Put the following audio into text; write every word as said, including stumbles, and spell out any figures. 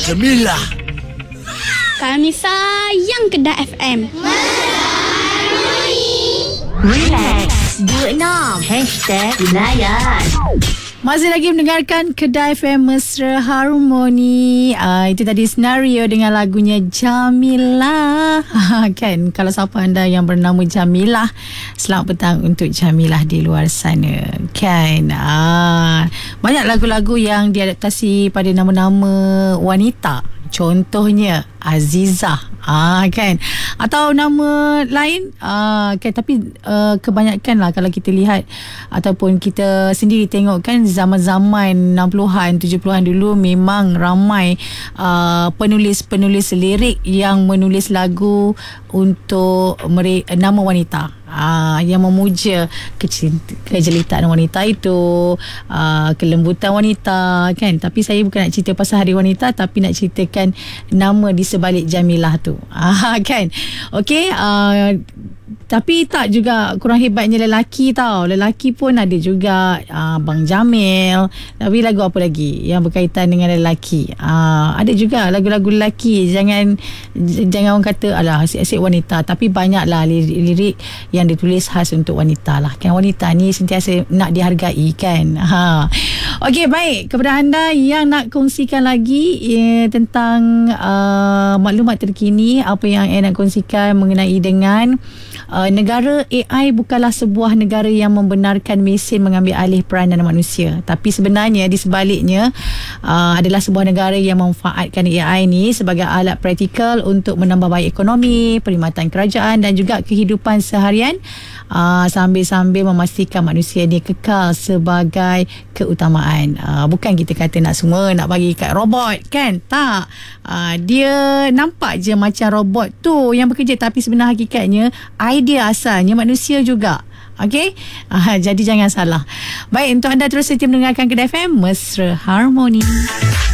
Jamilah. Kami sayang Kedah F M. Relax dua enam Hashtag Layan. Masih lagi mendengarkan Kedah F M Mesra Harmoni. uh, Itu tadi senario dengan lagunya Jamilah. Kan, kalau siapa anda yang bernama Jamilah, selamat petang untuk Jamilah di luar sana. Kan, uh, banyak lagu-lagu yang diadaptasi pada nama-nama wanita. Contohnya Azizah, ah kan, atau nama lain, ah kan. Tapi uh, kebanyakan lah kalau kita lihat ataupun kita sendiri tengok kan, zaman-zaman enam puluhan tujuh puluhan dulu memang ramai uh, penulis-penulis lirik yang menulis lagu untuk mereka, nama wanita. Uh, yang memuja kejelitaan wanita itu, uh, kelembutan wanita kan. Tapi saya bukan nak cerita pasal Hari Wanita, tapi nak ceritakan nama di sebalik Jamilah tu, uh, kan. Okey, uh, tapi tak juga kurang hebatnya lelaki tau. Lelaki pun ada juga, uh, Bang Jamil. Tapi lagu apa lagi yang berkaitan dengan lelaki? Uh, ada juga lagu-lagu lelaki. Jangan jangan orang kata alah asyik-asyik wanita, tapi banyaklah lirik yang ditulis khas untuk wanita lah. Kan wanita ni sentiasa nak dihargai kan. Ha. Okey, baik. Kepada anda yang nak kongsikan lagi eh, tentang uh, maklumat terkini, apa yang saya nak kongsikan mengenai dengan Uh, negara A I bukanlah sebuah negara yang membenarkan mesin mengambil alih peranan manusia, tapi sebenarnya di sebaliknya uh, adalah sebuah negara yang memanfaatkan A I ni sebagai alat praktikal untuk menambah baik ekonomi, perkhidmatan kerajaan dan juga kehidupan seharian, uh, sambil-sambil memastikan manusia ni kekal sebagai keutamaan. Uh, bukan kita kata nak semua nak bagi kat robot kan, tak. Uh, dia nampak je macam robot tu yang bekerja, tapi sebenarnya hakikatnya idea asalnya manusia juga. Okey, uh, jadi jangan salah. Baik, untuk anda terus setia mendengarkan Kedah F M Mesra Harmoni.